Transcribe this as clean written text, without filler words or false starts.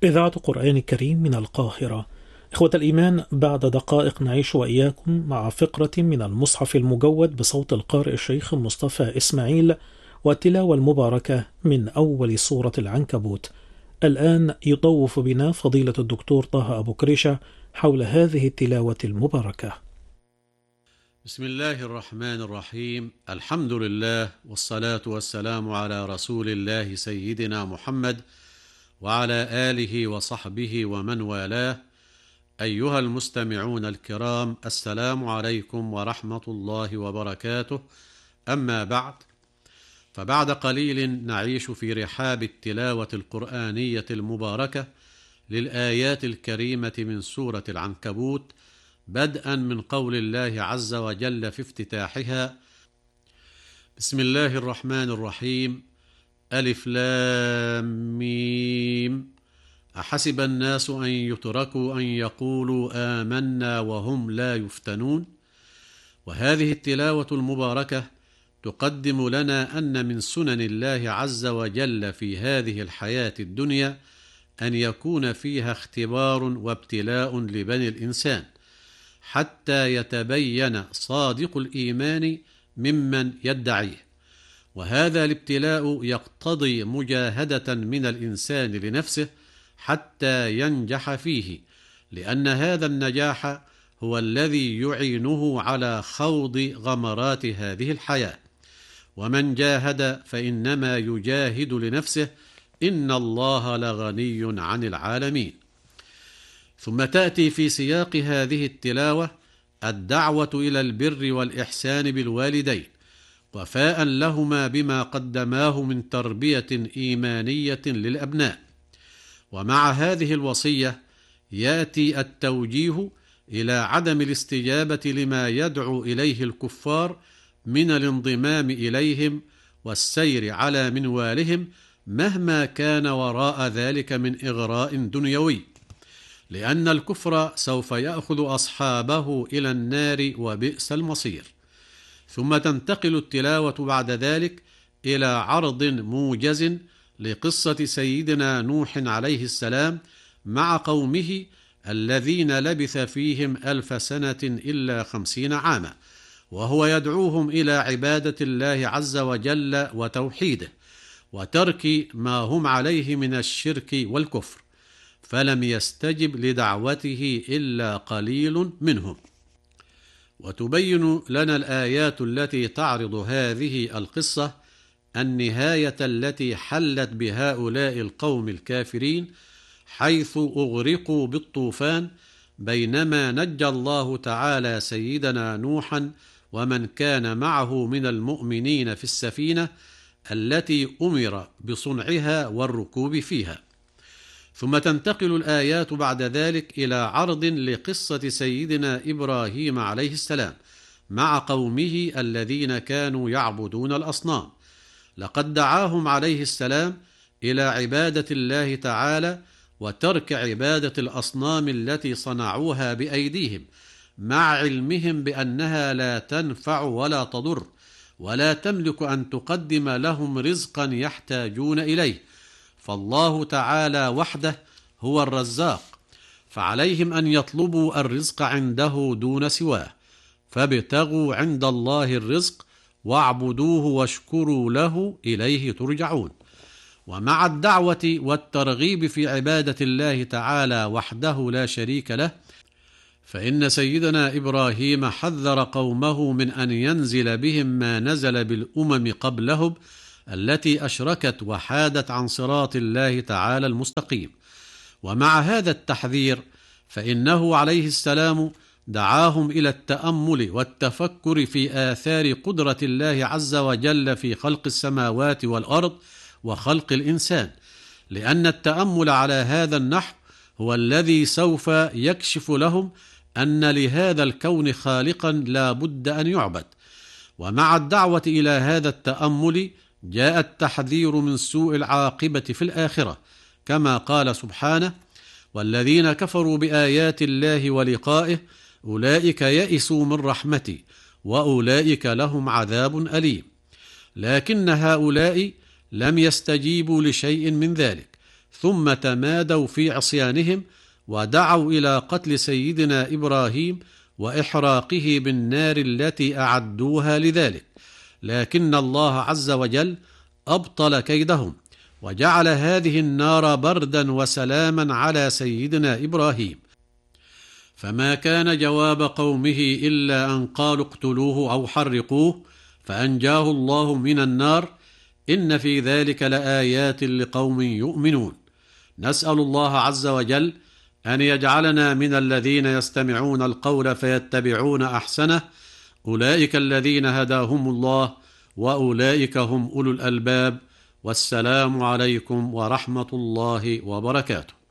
إذاعة قرآن كريم من القاهرة. إخوة الإيمان، بعد دقائق نعيش وإياكم مع فقرة من المصحف المجود بصوت القارئ الشيخ مصطفى إسماعيل والتلاوة المباركة من أول سورة العنكبوت. الآن يطوف بنا فضيلة الدكتور طه أبو كريشة حول هذه التلاوة المباركة. بسم الله الرحمن الرحيم. الحمد لله والصلاة والسلام على رسول الله سيدنا محمد وعلى آله وصحبه ومن والاه. أيها المستمعون الكرام، السلام عليكم ورحمة الله وبركاته. أما بعد، فبعد قليل نعيش في رحاب التلاوة القرآنية المباركة للآيات الكريمة من سورة العنكبوت، بدءا من قول الله عز وجل في افتتاحها: بسم الله الرحمن الرحيم، ألف لام ميم، أحسب الناس أن يتركوا أن يقولوا آمنا وهم لا يفتنون. وهذه التلاوة المباركة تقدم لنا أن من سنن الله عز وجل في هذه الحياة الدنيا أن يكون فيها اختبار وابتلاء لبني الإنسان حتى يتبين صادق الإيمان ممن يدعيه، وهذا الابتلاء يقتضي مجاهدة من الإنسان لنفسه حتى ينجح فيه، لأن هذا النجاح هو الذي يعينه على خوض غمرات هذه الحياة. ومن جاهد فإنما يجاهد لنفسه، إن الله لغني عن العالمين. ثم تأتي في سياق هذه التلاوة الدعوة إلى البر والإحسان بالوالدين، وفاء لهما بما قدماه من تربية إيمانية للأبناء. ومع هذه الوصية يأتي التوجيه إلى عدم الاستجابة لما يدعو إليه الكفار من الانضمام إليهم والسير على منوالهم مهما كان وراء ذلك من إغراء دنيوي، لأن الكفر سوف يأخذ أصحابه إلى النار وبئس المصير. ثم تنتقل التلاوة بعد ذلك إلى عرض موجز لقصة سيدنا نوح عليه السلام مع قومه الذين لبث فيهم 1000 سنة إلا 50 عاما، وهو يدعوهم إلى عبادة الله عز وجل وتوحيده وترك ما هم عليه من الشرك والكفر، فلم يستجب لدعوته إلا قليل منهم. وتبين لنا الآيات التي تعرض هذه القصة النهاية التي حلت بهؤلاء القوم الكافرين، حيث أغرقوا بالطوفان، بينما نجى الله تعالى سيدنا نوحا ومن كان معه من المؤمنين في السفينة التي أمر بصنعها والركوب فيها. ثم تنتقل الآيات بعد ذلك إلى عرض لقصة سيدنا إبراهيم عليه السلام مع قومه الذين كانوا يعبدون الأصنام. لقد دعاهم عليه السلام إلى عبادة الله تعالى وترك عبادة الأصنام التي صنعوها بأيديهم، مع علمهم بأنها لا تنفع ولا تضر ولا تملك أن تقدم لهم رزقا يحتاجون إليه، فالله تعالى وحده هو الرزاق، فعليهم أن يطلبوا الرزق عنده دون سواه. فابتغوا عند الله الرزق واعبدوه واشكروا له إليه ترجعون. ومع الدعوة والترغيب في عبادة الله تعالى وحده لا شريك له، فإن سيدنا إبراهيم حذر قومه من أن ينزل بهم ما نزل بالأمم قبلهم التي أشركت وحادت عن صراط الله تعالى المستقيم. ومع هذا التحذير فإنه عليه السلام دعاهم إلى التأمل والتفكر في آثار قدرة الله عز وجل في خلق السماوات والأرض وخلق الإنسان، لأن التأمل على هذا النحو هو الذي سوف يكشف لهم أن لهذا الكون خالقا لا بد أن يعبد. ومع الدعوة إلى هذا التأمل جاء التحذير من سوء العاقبة في الآخرة، كما قال سبحانه: والذين كفروا بآيات الله ولقائه أولئك يئسوا من رحمتي وأولئك لهم عذاب أليم. لكن هؤلاء لم يستجيبوا لشيء من ذلك، ثم تمادوا في عصيانهم ودعوا إلى قتل سيدنا إبراهيم وإحراقه بالنار التي أعدوها لذلك، لكن الله عز وجل أبطل كيدهم وجعل هذه النار بردا وسلاما على سيدنا إبراهيم، فما كان جواب قومه إلا أن قالوا اقتلوه أو حرقوه، فأنجاه الله من النار. إن في ذلك لآيات لقوم يؤمنون. نسأل الله عز وجل أن يجعلنا من الذين يستمعون القول فيتبعون أحسنه، أولئك الذين هداهم الله وأولئك هم أولو الألباب. والسلام عليكم ورحمة الله وبركاته.